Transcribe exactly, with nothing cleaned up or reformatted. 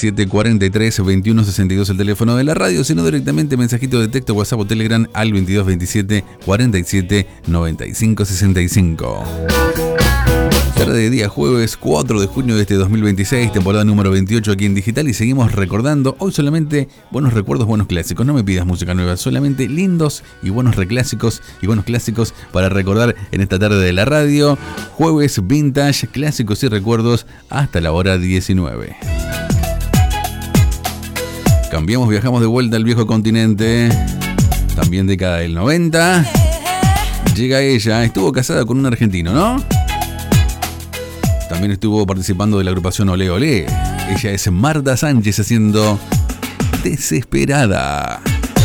veintisiete cuarenta y tres veintiuno sesenta y dos el teléfono de la radio, sino directamente mensajito de texto, WhatsApp o Telegram al veintidós veintisiete cuarenta y siete noventa y cinco sesenta y cinco. Tarde de día jueves cuatro de junio de este dos mil veintiséis, temporada número veintiocho aquí en Digital, y seguimos recordando hoy solamente buenos recuerdos, buenos clásicos. No me pidas música nueva, solamente lindos y buenos reclásicos y buenos clásicos para recordar en esta tarde de la radio. Jueves vintage, clásicos y recuerdos hasta la hora diecinueve. Cambiamos, viajamos de vuelta al viejo continente, también década del noventa. Llega ella, estuvo casada con un argentino, ¿no? También estuvo participando de la agrupación Olé Olé. Ella es Marta Sánchez haciendo Desesperada.